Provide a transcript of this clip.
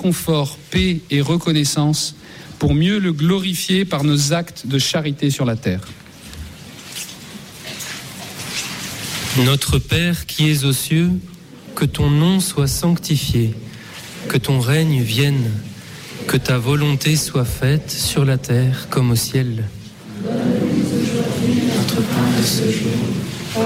réconfort, paix et reconnaissance pour mieux le glorifier par nos actes de charité sur la terre. Notre Père qui es aux cieux, que ton nom soit sanctifié, que ton règne vienne, que ta volonté soit faite sur la terre comme au ciel. Donne-nous aujourd'hui notre pain de ce jour.